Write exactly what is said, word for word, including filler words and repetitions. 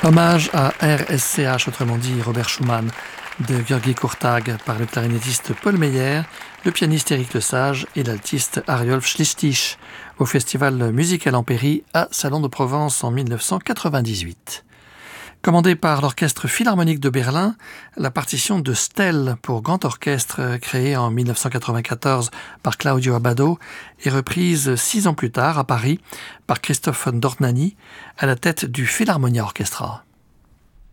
Hommage à R S C H, autrement dit Robert Schumann, de György Kurtág par le clarinettiste Paul Meyer, le pianiste Éric Lesage et l'altiste Ariolf Schlichtich au Festival Musical Ampéry à Salon de Provence en mille neuf cent quatre-vingt-dix-huit. Commandée par l'Orchestre Philharmonique de Berlin, la partition de Stell pour grand orchestre créée en mille neuf cent quatre-vingt-quatorze par Claudio Abbado est reprise six ans plus tard à Paris par Christoph von Dornany à la tête du Philharmonia Orchestra.